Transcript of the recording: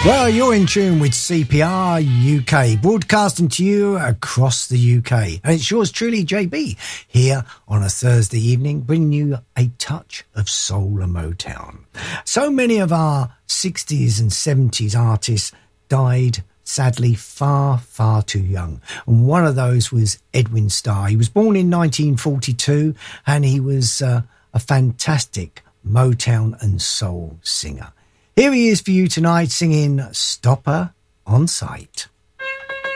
Well, you're in tune with CPR UK, broadcasting to you across the UK. And it's yours truly, JB, here on a Thursday evening, bringing you a touch of soul and Motown. So many of our 60s and 70s artists died, sadly, far, far too young. And one of those was Edwin Starr. He was born in 1942, and he was a fantastic Motown and soul singer. Here he is for you tonight singing Stopper on Sight.